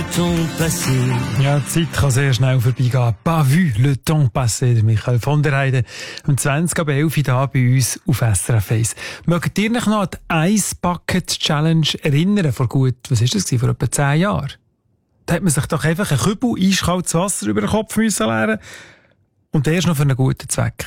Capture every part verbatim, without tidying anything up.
temps passé. Ja, die Zeit kann sehr schnell vorbeigehen. Pas vu le temps passé. Michael von der Heide um zwanzig ab elf da bei uns auf S R F eins. Mögt ihr euch noch an die Ice Bucket Challenge erinnern? Vor gut, was ist das gewesen? Vor etwa zehn Jahren. Da hat man sich doch einfach einen Kübel eiskaltes Wasser über den Kopf müssen leeren. Und erst noch für einen guten Zweck.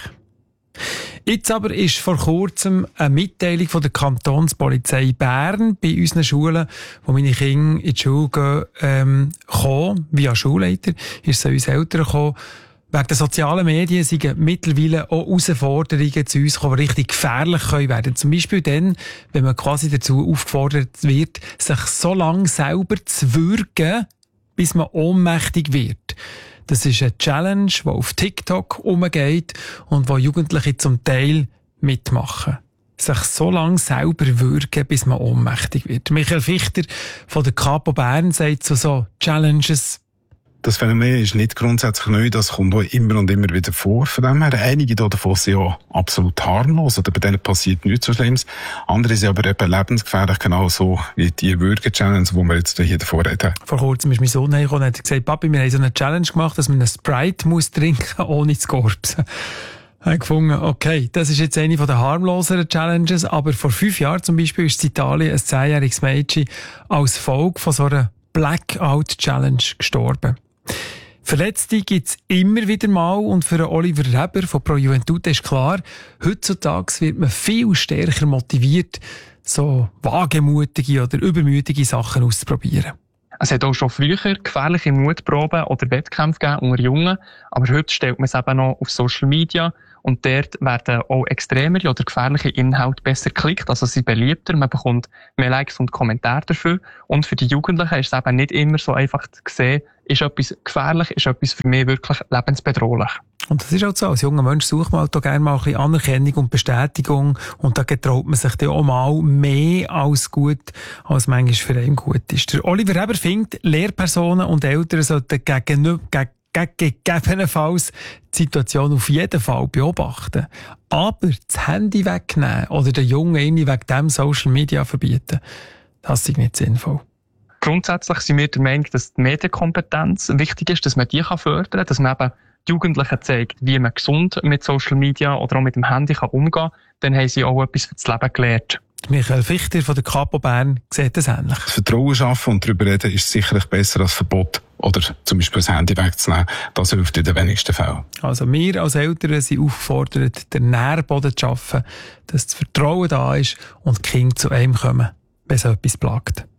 Jetzt aber ist vor kurzem eine Mitteilung von der Kantonspolizei Bern bei unseren Schulen, wo meine Kinder in die Schule gehen, ähm, gekommen, via Schulleiter, ist es an uns Eltern gekommen. Wegen der sozialen Medien sind mittlerweile auch Herausforderungen zu uns gekommen, die richtig gefährlich können werden. Zum Beispiel dann, wenn man quasi dazu aufgefordert wird, sich so lange selber zu würgen, bis man ohnmächtig wird. Das ist eine Challenge, die auf TikTok umgeht und wo Jugendliche zum Teil mitmachen. Sich so lange selber würgen, bis man ohnmächtig wird. Michael Fichter von der Capo Bern sagt zu so Challenges: Das Phänomen ist nicht grundsätzlich neu, das kommt auch immer und immer wieder vor. Von dem her, einige davon sind ja absolut harmlos oder bei denen passiert nichts so Schlimmes. Andere sind aber eben lebensgefährlich, genau so wie die Würge-Challenge, die wir jetzt hier davor reden. Vor kurzem ist mein Sohn hergekommen und hat gesagt: Papi, wir haben so eine Challenge gemacht, dass man einen Sprite muss trinken, ohne zu korpsen. Ich habe gefunden, okay, das ist jetzt eine der harmloseren Challenges, aber vor fünf Jahren zum Beispiel ist in Italien ein zehnjähriges Mädchen als Folge von so einer Blackout-Challenge gestorben. Verletzte gibt's immer wieder mal und für Oliver Reber von Pro Juventute ist klar, heutzutage wird man viel stärker motiviert, so wagemutige oder übermütige Sachen auszuprobieren. Es hat auch schon früher gefährliche Mutproben oder Wettkämpfe gegeben unter Jungen, aber heute stellt man es eben noch auf Social Media und dort werden auch extremere oder gefährliche Inhalte besser geklickt, also sie beliebter, man bekommt mehr Likes und Kommentare dafür und für die Jugendlichen ist es eben nicht immer so einfach zu sehen, ist etwas gefährlich, ist etwas für mich wirklich lebensbedrohlich. Und das ist auch so. Als junger Mensch sucht man halt auch gerne mal ein bisschen Anerkennung und Bestätigung. Und da getraut man sich dann auch mal mehr als gut, als manchmal für einen gut ist. Der Oliver Reber findet, Lehrpersonen und Eltern sollten gegen, gegen, gegebenenfalls die Situation auf jeden Fall beobachten. Aber das Handy wegnehmen oder den Jungen irgendwie wegen dem Social Media verbieten, das ist nicht sinnvoll. Grundsätzlich sind wir der Meinung, dass die Medienkompetenz wichtig ist, dass man die fördern kann, dass man eben die Jugendlichen zeigt, wie man gesund mit Social Media oder auch mit dem Handy kann umgehen kann. Dann haben sie auch etwas für das Leben gelernt. Michael Fichter von der Capo Bern sieht das ähnlich. Das Vertrauen schaffen und darüber reden ist sicherlich besser als Verbot oder zum Beispiel das Handy wegzunehmen. Das hilft in den wenigsten Fällen. Also wir als Eltern sind aufgefordert, den Nährboden zu schaffen, dass das Vertrauen da ist und die Kinder zu einem kommen, wenn es etwas plagt.